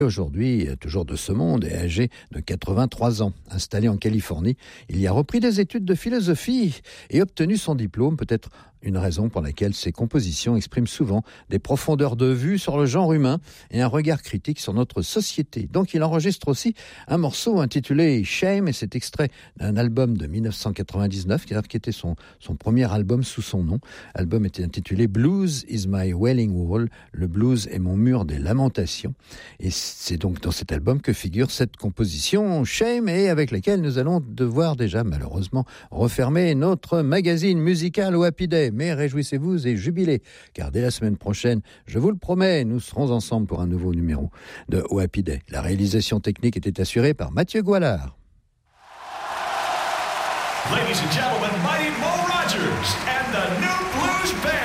Aujourd'hui, toujours de ce monde, est âgé de 83 ans. Installé en Californie, il y a repris des études de philosophie et obtenu son diplôme, peut-être une raison pour laquelle ses compositions expriment souvent des profondeurs de vue sur le genre humain et un regard critique sur notre société. Donc il enregistre aussi un morceau intitulé Shame, et c'est extrait d'un album de 1999 qui était son premier album sous son nom. L'album était intitulé Blues is my wailing wall, le blues est mon mur des lamentations. Et c'est donc dans cet album que figure cette composition Shame, et avec laquelle nous allons devoir déjà malheureusement refermer notre magazine musical au Happy Day. Mais réjouissez-vous et jubilez, car dès la semaine prochaine, je vous le promets, nous serons ensemble pour un nouveau numéro de Oh Happy Day. La réalisation technique était assurée par Mathieu Goualard. Ladies and gentlemen, Mighty Mo Rogers and the New Blues Band.